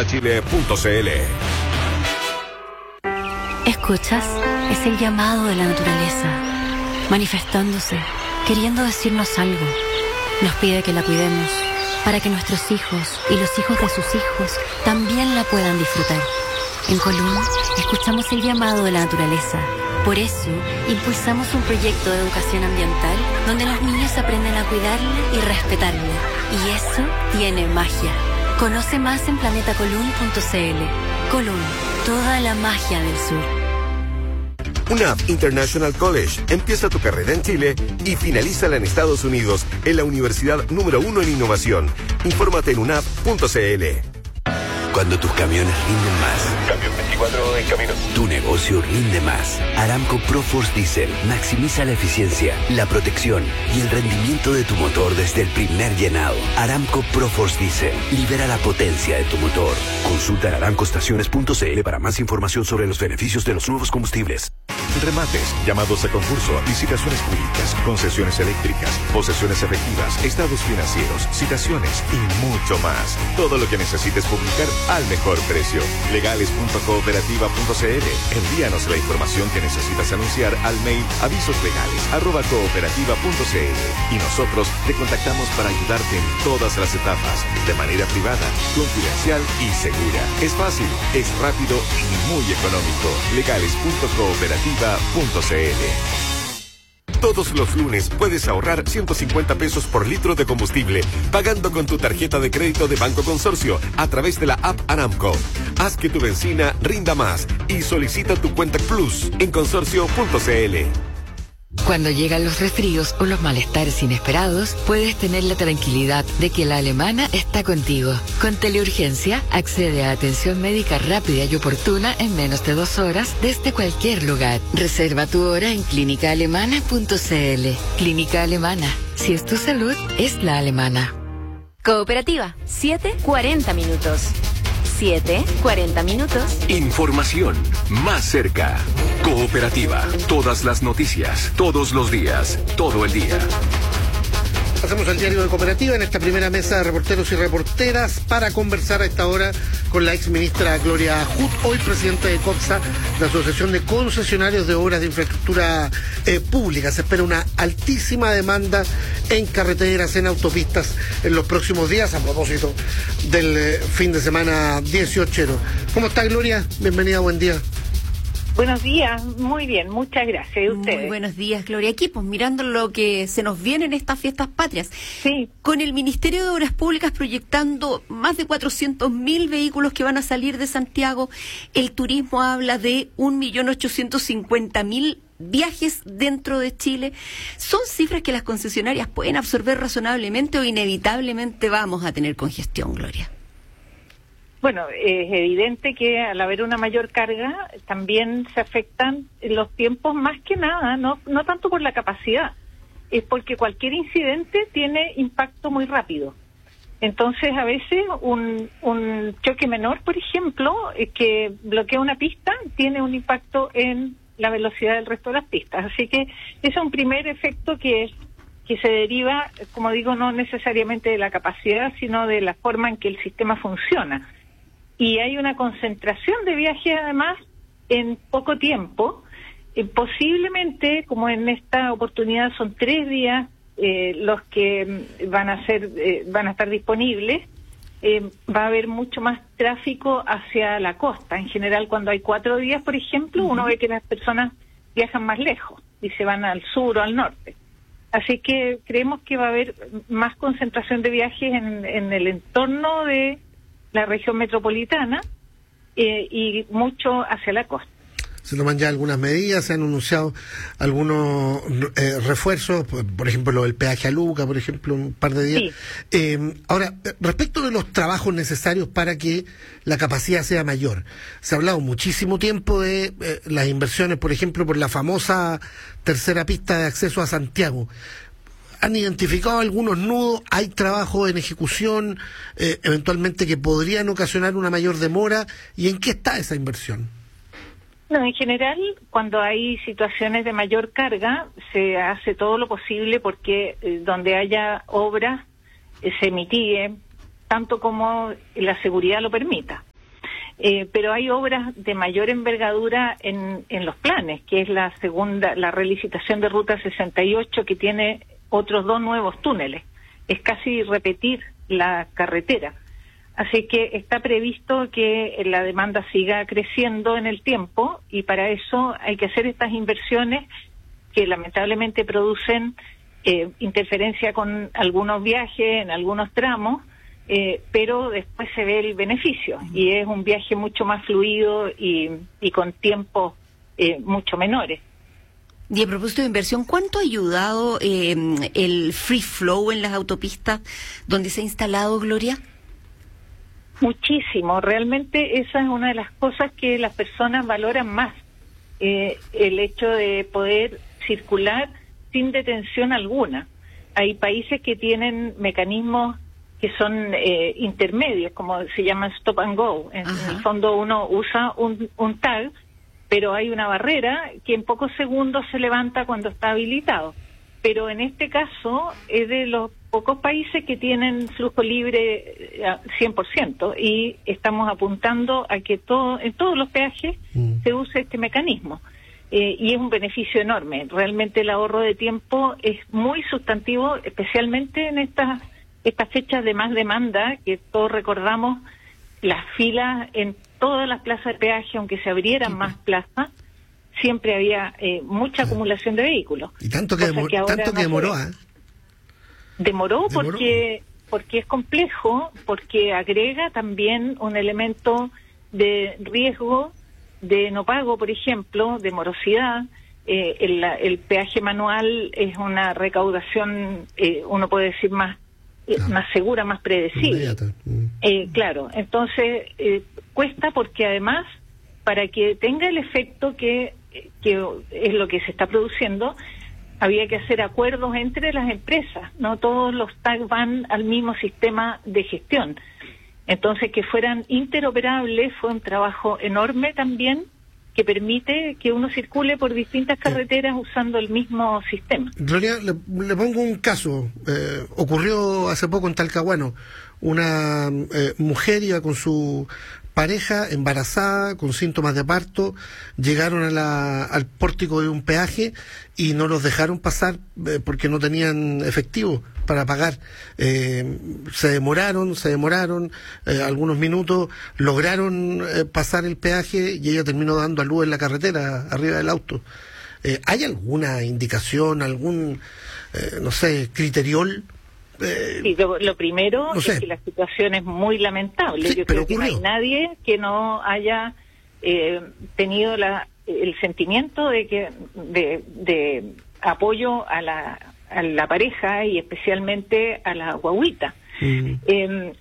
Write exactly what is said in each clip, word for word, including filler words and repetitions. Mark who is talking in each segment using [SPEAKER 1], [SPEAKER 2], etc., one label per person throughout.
[SPEAKER 1] para chile punto c l.
[SPEAKER 2] ¿Escuchas? Es el llamado de la naturaleza, manifestándose, queriendo decirnos algo. Nos pide que la cuidemos, para que nuestros hijos y los hijos de sus hijos también la puedan disfrutar. En Colún, escuchamos el llamado de la naturaleza. Por eso, impulsamos un proyecto de educación ambiental donde los niños aprenden a cuidarla y respetarla. Y eso tiene magia. Conoce más en planeta colún punto c l. Colún, toda la magia del sur.
[SPEAKER 1] U N A P International College. Empieza tu carrera en Chile y finalízala en Estados Unidos en la universidad número uno en innovación. Infórmate en u n a p punto c l.
[SPEAKER 3] Cuando tus camiones rinden más.
[SPEAKER 1] Camión veinticuatro en camino.
[SPEAKER 3] Tu negocio rinde más. Aramco ProForce Diesel maximiza la eficiencia, la protección y el rendimiento de tu motor desde el primer llenado. Aramco ProForce Diesel libera la potencia de tu motor. Consulta aramco estaciones punto c l para más información sobre los beneficios de los nuevos combustibles.
[SPEAKER 1] Remates, llamados a concurso, licitaciones públicas, concesiones eléctricas, posesiones efectivas, estados financieros, citaciones y mucho más. Todo lo que necesites publicar al mejor precio. legales punto cooperativa punto c l. Envíanos la información que necesitas anunciar al mail avisoslegales arroba cooperativa punto c l y nosotros te contactamos para ayudarte en todas las etapas, de manera privada, confidencial y segura. Es fácil, es rápido y muy económico. legales punto cooperativa punto c l. Todos los lunes puedes ahorrar ciento cincuenta pesos por litro de combustible pagando con tu tarjeta de crédito de Banco Consorcio a través de la app Aramco. Haz que tu benzina rinda más y solicita tu cuenta Plus en consorcio punto c l.
[SPEAKER 4] Cuando llegan los resfríos o los malestares inesperados, puedes tener la tranquilidad de que la alemana está contigo. Con Teleurgencia, accede a atención médica rápida y oportuna en menos de dos horas desde cualquier lugar. Reserva tu hora en clínica alemana punto c l. Clínica Alemana. Si es tu salud, es la alemana.
[SPEAKER 5] Cooperativa, siete cuarenta minutos. siete cuarenta minutos.
[SPEAKER 6] Información más cerca. Cooperativa. Todas las noticias, todos los días, todo el día.
[SPEAKER 7] Pasamos al diario de Cooperativa en esta primera mesa de reporteros y reporteras para conversar a esta hora con la exministra Gloria Huth, hoy presidenta de COPSA, la Asociación de Concesionarios de Obras de Infraestructura eh, Pública. Se espera una altísima demanda en carreteras, en autopistas en los próximos días, a propósito del eh, fin de semana dieciochero. ¿Cómo está, Gloria? Bienvenida, buen día.
[SPEAKER 8] Buenos días, muy bien, muchas gracias. ¿Y ustedes?
[SPEAKER 2] Muy buenos días, Gloria. Aquí, pues mirando lo que se nos viene en estas fiestas patrias.
[SPEAKER 8] Sí.
[SPEAKER 2] Con el Ministerio de Obras Públicas proyectando más de cuatrocientos mil vehículos que van a salir de Santiago, el turismo habla de un millón ochocientos cincuenta mil viajes dentro de Chile. ¿Son cifras que las concesionarias pueden absorber razonablemente o inevitablemente vamos a tener congestión, Gloria?
[SPEAKER 8] Bueno, es evidente que al haber una mayor carga también se afectan los tiempos, más que nada, no no tanto por la capacidad, es porque cualquier incidente tiene impacto muy rápido. Entonces, a veces un, un choque menor, por ejemplo, que bloquea una pista, tiene un impacto en la velocidad del resto de las pistas. Así que ese es un primer efecto que es que se deriva, como digo, no necesariamente de la capacidad, sino de la forma en que el sistema funciona. Y hay una concentración de viajes, además, en poco tiempo. Eh, posiblemente, como en esta oportunidad son tres días eh, los que van a ser, eh, van a estar disponibles, eh, va a haber mucho más tráfico hacia la costa. En general, cuando hay cuatro días, por ejemplo, uno ve que las personas viajan más lejos y se van al sur o al norte. Así que creemos que va a haber más concentración de viajes en, en el entorno de la región metropolitana eh, y mucho hacia la costa.
[SPEAKER 7] Se toman ya algunas medidas, se han anunciado algunos eh, refuerzos, por ejemplo, lo del peaje a Luca, por ejemplo, un par de días.
[SPEAKER 8] Sí.
[SPEAKER 7] Eh, ahora, respecto de los trabajos necesarios para que la capacidad sea mayor, se ha hablado muchísimo tiempo de eh, las inversiones, por ejemplo, por la famosa tercera pista de acceso a Santiago. ¿Han identificado algunos nudos? ¿Hay trabajo en ejecución, eh, eventualmente, que podrían ocasionar una mayor demora? ¿Y en qué está esa inversión?
[SPEAKER 8] No, en general, cuando hay situaciones de mayor carga, se hace todo lo posible porque eh, donde haya obras eh, se mitigue, tanto como la seguridad lo permita. Eh, pero hay obras de mayor envergadura en, en los planes, que es la segunda, la relicitación de Ruta sesenta y ocho, que tiene otros dos nuevos túneles. Es casi repetir la carretera. Así que está previsto que la demanda siga creciendo en el tiempo, y para eso hay que hacer estas inversiones que lamentablemente producen eh, interferencia con algunos viajes en algunos tramos, Eh, pero después se ve el beneficio, y es un viaje mucho más fluido y, y con tiempos eh, mucho menores.
[SPEAKER 9] Y a propósito de inversión, ¿cuánto ha ayudado eh, el free flow en las autopistas donde se ha instalado, Gloria?
[SPEAKER 8] Muchísimo, realmente esa es una de las cosas que las personas valoran más, eh, el hecho de poder circular sin detención alguna. Hay países que tienen mecanismos que son eh, intermedios, como se llama stop and go. En, en el fondo uno usa un, un tag, pero hay una barrera que en pocos segundos se levanta cuando está habilitado. Pero en este caso es de los pocos países que tienen flujo libre cien por ciento, y estamos apuntando a que todo, en todos los peajes mm. se use este mecanismo. Eh, y es un beneficio enorme. Realmente el ahorro de tiempo es muy sustantivo, especialmente en estas estas fechas de más demanda, que todos recordamos las filas en todas las plazas de peaje, aunque se abrieran más plazas, siempre había eh, mucha acumulación de vehículos.
[SPEAKER 7] Y tanto que, demor, que tanto que demoró, ¿eh?
[SPEAKER 8] Demoró, demoró porque porque es complejo, porque agrega también un elemento de riesgo de no pago, por ejemplo, de morosidad. Eh, el, el peaje manual es una recaudación, eh, uno puede decir, más Ah, más segura, más predecible. Mm. Eh, claro, entonces eh, cuesta, porque además, para que tenga el efecto que, que es lo que se está produciendo, había que hacer acuerdos entre las empresas. No todos los tags van al mismo sistema de gestión. Entonces, que fueran interoperables fue un trabajo enorme también, que permite que uno circule por distintas carreteras usando el mismo sistema.
[SPEAKER 7] Gloria, le, le pongo un caso. Eh, ocurrió hace poco en Talcahuano. Una eh, mujer iba con su pareja embarazada, con síntomas de parto, llegaron a la, al pórtico de un peaje y no los dejaron pasar eh, porque no tenían efectivo para pagar. Eh, se demoraron, se demoraron eh, algunos minutos, lograron eh, pasar el peaje y ella terminó dando a luz en la carretera, arriba del auto. Eh, ¿Hay alguna indicación, algún, eh, no sé, criteriol? Eh,
[SPEAKER 8] sí, lo, lo primero
[SPEAKER 7] no sé.
[SPEAKER 8] es que la situación es muy lamentable.
[SPEAKER 7] Sí,
[SPEAKER 8] Yo creo que no hay nadie que no haya eh, tenido la, el sentimiento de que de, de apoyo a la, a la pareja, y especialmente a la guaguita. Mm. Eh,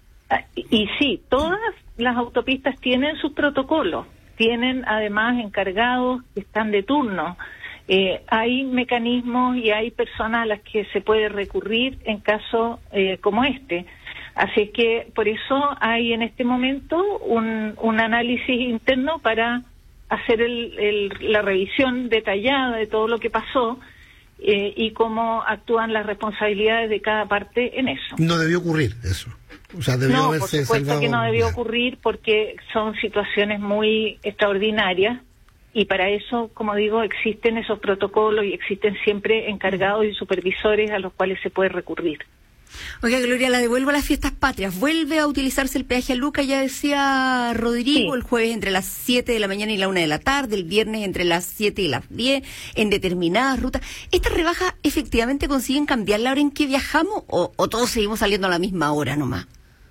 [SPEAKER 8] y sí, todas las autopistas tienen sus protocolos, tienen además encargados que están de turno. Eh, hay mecanismos y hay personas a las que se puede recurrir en casos eh, como este. Así que por eso hay en este momento un, un análisis interno para hacer el, el, la revisión detallada de todo lo que pasó eh, y cómo actúan las responsabilidades de cada parte en eso.
[SPEAKER 7] No debió ocurrir eso. O sea, debió
[SPEAKER 8] no,
[SPEAKER 7] haberse
[SPEAKER 8] por supuesto
[SPEAKER 7] salvado...
[SPEAKER 8] que no debió ocurrir, porque son situaciones muy extraordinarias. Y para eso, como digo, existen esos protocolos y existen siempre encargados y supervisores a los cuales se puede recurrir.
[SPEAKER 9] Oiga, Gloria, la devuelvo a las fiestas patrias. ¿Vuelve a utilizarse el peaje a Luca? Ya decía Rodrigo, sí. El jueves entre las siete de la mañana y la una de la tarde, el viernes entre las siete y las diez, en determinadas rutas. ¿Estas rebajas efectivamente consiguen cambiar la hora en que viajamos o, o todos seguimos saliendo a la misma hora nomás?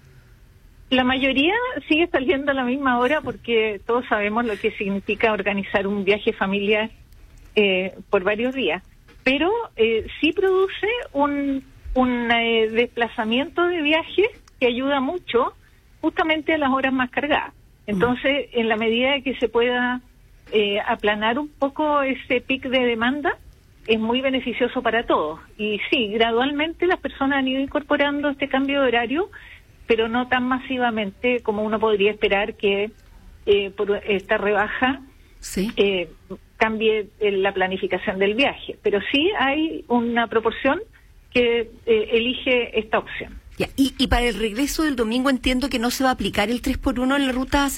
[SPEAKER 8] La mayoría sigue saliendo a la misma hora, porque todos sabemos lo que significa organizar un viaje familiar eh, por varios días. Pero eh, sí produce un, un eh, desplazamiento de viaje que ayuda mucho justamente a las horas más cargadas. Entonces, en la medida que se pueda eh, aplanar un poco ese pic de demanda, es muy beneficioso para todos. Y sí, gradualmente las personas han ido incorporando este cambio de horario, pero no tan masivamente como uno podría esperar que eh, por esta rebaja ¿Sí? eh, cambie la planificación del viaje. Pero sí hay una proporción que eh, elige esta opción.
[SPEAKER 9] Ya, y, y para el regreso del domingo entiendo que no se va a aplicar el tres por uno en la ruta